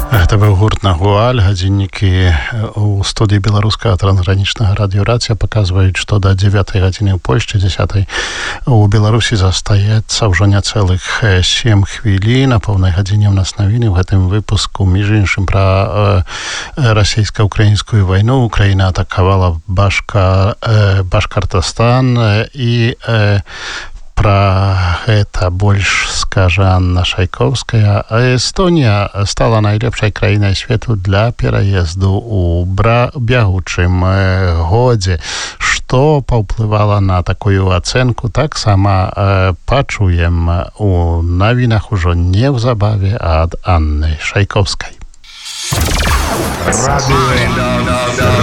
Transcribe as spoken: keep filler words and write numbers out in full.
Гэта быў гурт «Нагуаль». Гадзіннікі ў студыі беларускага трансгранічнага радыёрацыя паказваюць, што да дзевятай гадзіны ў Польшчы, дзесятай у Беларусі застаецца ўжо няцэлых сем хвілін. На поўнай гадзіне ў нас навіны ў гэтым выпуску, між іншым, пра расійска-украінскую вайну. Украіна атакавала Башка, Башкартастан і пра гэта больш скажа Анна Шайковская. Эстонія стала найлепшай краінай свету для пераезду ў бягучым годзе. Што паўплывала на такую ацэнку, таксама пачуем у навінах ужо неўзабаве ад Анны Шайковскай.